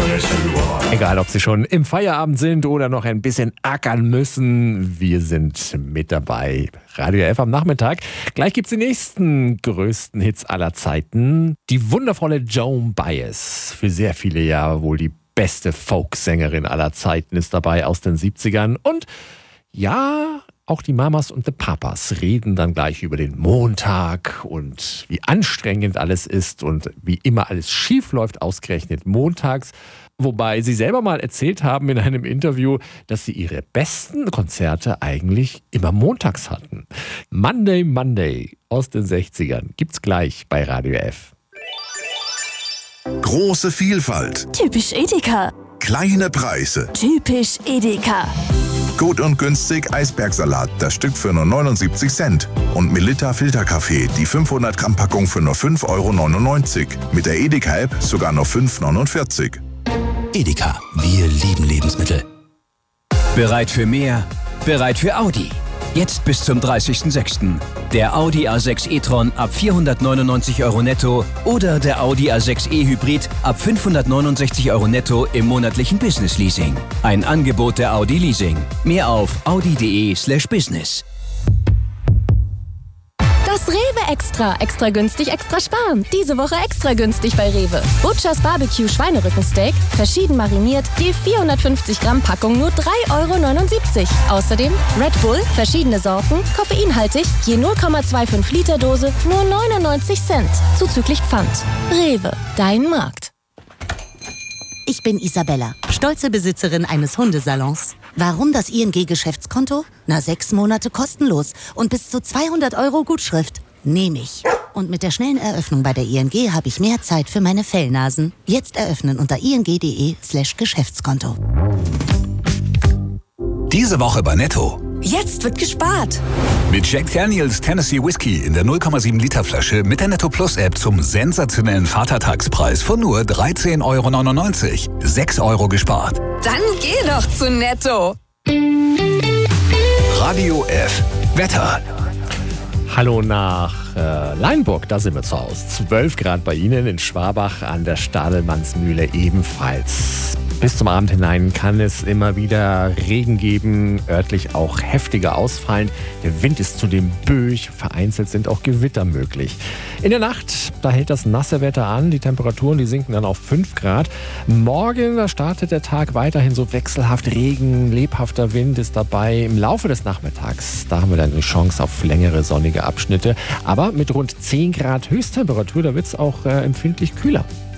Egal, ob Sie schon im Feierabend sind oder noch ein bisschen ackern müssen, wir sind mit dabei. Radio F am Nachmittag. Gleich gibt's die nächsten größten Hits aller Zeiten. Die wundervolle Joan Baez. Für sehr viele ja wohl die beste Folksängerin aller Zeiten ist dabei aus den 70ern. Und ja, auch die Mamas und die Papas reden dann gleich über den Montag und wie anstrengend alles ist und wie immer alles schief läuft, ausgerechnet montags. Wobei sie selber mal erzählt haben in einem Interview, dass sie ihre besten Konzerte eigentlich immer montags hatten. Monday, Monday aus den 60ern gibt's gleich bei Radio F. Große Vielfalt. Typisch Edeka. Kleine Preise. Typisch Edeka. Gut und günstig Eisbergsalat, das Stück für nur 79 Cent. Und Melitta Filterkaffee, die 500 Gramm Packung für nur 5,99 €. Mit der Edeka-App sogar nur 5,49 €. Edeka, wir lieben Lebensmittel. Bereit für mehr? Bereit für Audi. Jetzt bis zum 30.06. Der Audi A6 e-tron ab 499 € netto oder der Audi A6 e-Hybrid ab 569 € netto im monatlichen Business Leasing. Ein Angebot der Audi Leasing. Mehr auf audi.de/business. Das Rewe Extra. Extra günstig, extra sparen. Diese Woche extra günstig bei Rewe. Butchers Barbecue Schweinerückensteak, verschieden mariniert, je 450 Gramm Packung nur 3,79 €. Außerdem Red Bull, verschiedene Sorten, koffeinhaltig, je 0,25 Liter Dose, nur 99 Cent. Zuzüglich Pfand. Rewe, dein Markt. Ich bin Isabella, stolze Besitzerin eines Hundesalons. Warum das ING-Geschäftskonto? 6 Monate kostenlos und bis zu 200 € Gutschrift. Nehme ich. Und mit der schnellen Eröffnung bei der ING habe ich mehr Zeit für meine Fellnasen. Jetzt eröffnen unter ing.de/Geschäftskonto. Diese Woche bei Netto. Jetzt wird gespart. Mit Jack Daniels Tennessee Whiskey in der 0,7 Liter Flasche mit der Netto Plus App zum sensationellen Vatertagspreis von nur 13,99 €. 6 € gespart. Dann geh doch zu Netto. Radio F. Wetter. Hallo nach Leinburg, da sind wir zu Hause. 12 Grad bei Ihnen, in Schwabach an der Stadelmannsmühle ebenfalls. Bis zum Abend hinein kann es immer wieder Regen geben, örtlich auch heftiger ausfallen. Der Wind ist zudem böig, vereinzelt sind auch Gewitter möglich. In der Nacht, da hält das nasse Wetter an, die Temperaturen, die sinken dann auf 5 Grad. Morgen, da startet der Tag weiterhin so wechselhaft, Regen, lebhafter Wind ist dabei. Im Laufe des Nachmittags, da haben wir dann die Chance auf längere sonnige Abschnitte. Aber mit rund 10 Grad Höchsttemperatur, da wird es auch empfindlich kühler.